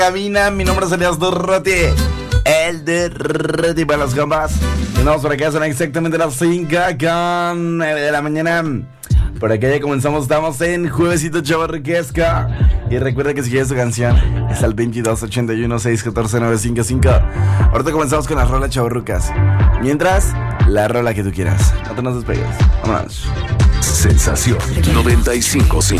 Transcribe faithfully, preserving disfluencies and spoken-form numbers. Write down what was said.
Cabina, mi nombre es Elias Durruti, el Durruti para las compas. Y vamos por acá, son exactamente las cinco con nueve de la mañana. Por acá ya comenzamos, estamos en Juevesito Chavorruquesco. Y recuerda que si quieres tu canción es al veintidós ochenta y uno seiscientos catorce novecientos cincuenta y cinco. Ahorita comenzamos con las rolas chavorrucas. Mientras, la rola que tú quieras. No te nos despegues, vámonos. Sensación noventa y cinco punto cinco.